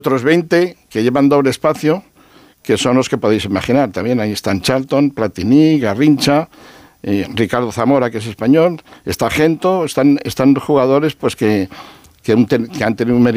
Otros 20 que llevan doble espacio, que son los que podéis imaginar. También ahí están Charlton, Platini, Garrincha, Ricardo Zamora, que es español, está Gento, están jugadores pues que han tenido un mérito